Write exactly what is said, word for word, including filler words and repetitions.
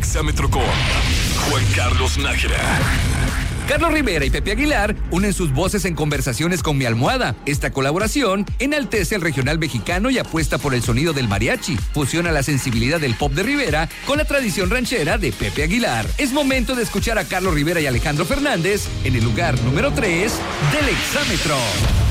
Exámetro con Juan Carlos Nájera. Carlos Rivera y Pepe Aguilar unen sus voces en Conversaciones con mi almohada. Esta colaboración enaltece el regional mexicano y apuesta por el sonido del mariachi. Fusiona la sensibilidad del pop de Rivera con la tradición ranchera de Pepe Aguilar. Es momento de escuchar a Carlos Rivera y Alejandro Fernández en el lugar número tres del Exámetro.